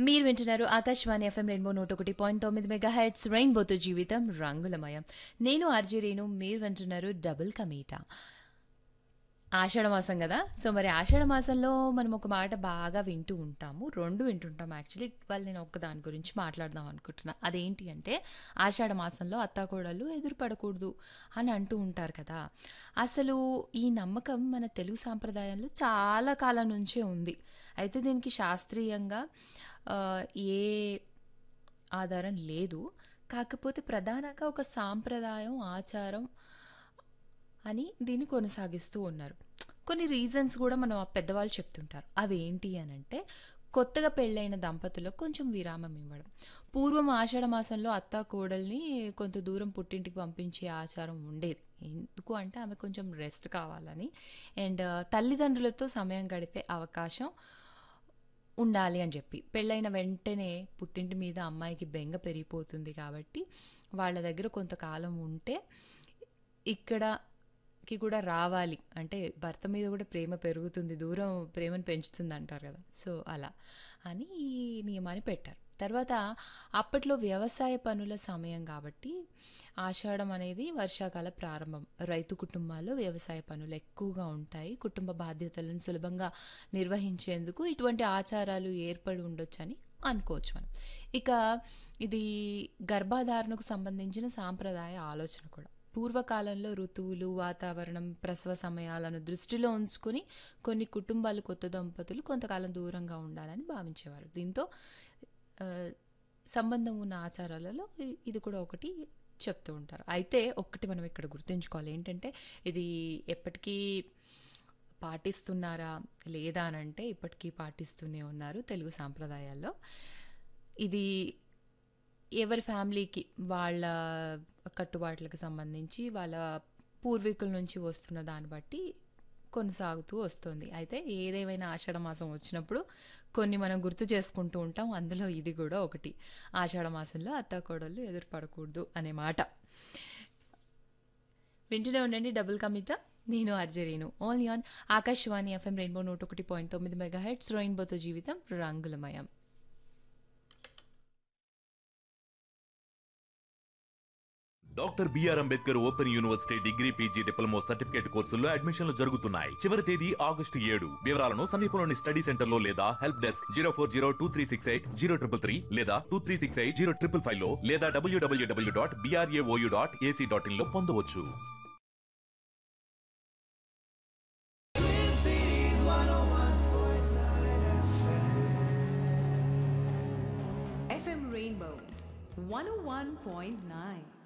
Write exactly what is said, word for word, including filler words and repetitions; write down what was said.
మీరు వింటున్నారు Akashvani FM rainbow నూట ఒకటి పాయింట్ తొమ్మిది మెగా హెడ్స్ రెయిన్బోతో జీవితం రంగులమయం. నేను ఆర్జే రేణు, మీరు వింటున్నారు డబుల్ కమీటా. ఆషాఢ మాసం కదా! సో, మరి ఆషాఢ మాసంలో మనం ఒక మాట బాగా వింటూ ఉంటాము. రెండు వింటుంటాం యాక్చువల్లీ. ఇవాళ నేను ఒక్కదాని గురించి మాట్లాడదాం అనుకుంటున్నా. అదేంటి అంటే, ఆషాఢ మాసంలో అత్తాకోడళ్ళు ఎదురు పడకూడదు అని అంటూ ఉంటారు కదా! అసలు ఈ నమ్మకం మన తెలుగు సాంప్రదాయంలో చాలా కాలం నుంచే ఉంది. అయితే దీనికి శాస్త్రీయంగా ఆహ్, ఏ ఆధారం లేదు. కాకపోతే ప్రధానంగా ఒక సాంప్రదాయం, ఆచారం అని దీన్ని కొనసాగిస్తూ ఉన్నారు. కొన్ని రీజన్స్ కూడా మనం ఆ పెద్దవాళ్ళు చెప్తుంటారు. అవేంటి అనంటే, కొత్తగా పెళ్ళైన దంపతులకు కొంచెం విరామం ఇవ్వడం. పూర్వం ఆషాఢ మాసంలో అత్త, కోడల్ని కొంత దూరం పుట్టింటికి పంపించే ఆచారం ఉండేది. ఎందుకు అంటే ఆమె కొంచెం రెస్ట్ కావాలని. అండ్ తల్లిదండ్రులతో సమయం గడిపే అవకాశం ఉండాలి అని చెప్పి. పెళ్ళైన వెంటనే పుట్టింటి మీద అమ్మాయికి బెంగ పెరిగిపోతుంది కాబట్టి, వాళ్ళ దగ్గర కొంతకాలం ఉంటే ఇక్కడకి కూడా రావాలి. అంటే భర్త మీద కూడా ప్రేమ పెరుగుతుంది. దూరం ప్రేమను పెంచుతుంది అంటారు కదా! సో, అలా అని ఈ నియమాన్ని పెట్టారు. తర్వాత అప్పట్లో వ్యవసాయ పనుల సమయం కాబట్టి ఆషాఢం అనేది వర్షాకాల ప్రారంభం. రైతు కుటుంబాల్లో వ్యవసాయ పనులు ఎక్కువగా ఉంటాయి. కుటుంబ బాధ్యతలను సులభంగా నిర్వహించేందుకు ఇటువంటి ఆచారాలు ఏర్పడి ఉండొచ్చని అనుకోవచ్చు మనం. ఇక ఇది గర్భధారణకు సంబంధించిన సాంప్రదాయ ఆలోచన కూడా. పూర్వకాలంలో ఋతువులు, వాతావరణం, ప్రసవ సమయాలను దృష్టిలో ఉంచుకొని కొన్ని కుటుంబాలు, కొత్త దంపతులు కొంతకాలం దూరంగా ఉండాలని భావించేవారు. దీంతో ఆ, సంబంధం ఉన్న ఆచారాలలో ఇ- ఇది కూడా ఒకటి చెప్తూ ఉంటారు. అయితే ఒక్కటి మనం ఇక్కడ గుర్తుంచుకోవాలి ఏంటంటే, ఇది ఎప్పటికీ పాటిస్తున్నారా లేదా అని అంటే ఇప్పటికీ పాటిస్తూనే ఉన్నారు తెలుగు సాంప్రదాయాల్లో. ఇది ఎవరి ఫ్యామిలీకి వాళ్ళ కట్టుబాట్లకు సంబంధించి వాళ్ళ పూర్వీకుల నుంచి వస్తున్న దాన్ని బట్టి కొనసాగుతూ వస్తుంది. అయితే ఏదేమైనా ఆషాఢ మాసం వచ్చినప్పుడు కొన్ని మనం గుర్తు చేసుకుంటూ ఉంటాం. అందులో ఇది కూడా ఒకటి. ఆషాఢ మాసంలో అత్తాకోడళ్ళు ఎదురు పడకూడదు అనే మాట. వింటూనే ఉండండి డబుల్ కమిటా. నేను అర్జరీను only on Akashvani FM rainbow నూట ఒకటి పాయింట్ తొమ్మిది మెగా హెడ్స్ రెయిన్బోతో జీవితం రంగులమయం. Doctor BR Ambedkar open university degree PG diploma certificate కోర్సుల్లో అడ్మిషన్లు జరుగుతున్నాయి. చివరి తేదీ ఆగస్టు ఏడు. వివరాలను సమీపంలోని స్టడీ సెంటర్ లో లేదా help desk zero four zero two three six eight zero triple three లేదా two three six eight zero triple five లో లేదా డబ్ల్యూడబ్ల్యూడబ్ల్యూ dot BRAOU dot AC dot in లో పొందవచ్చు. F M Rainbow one oh one point nine.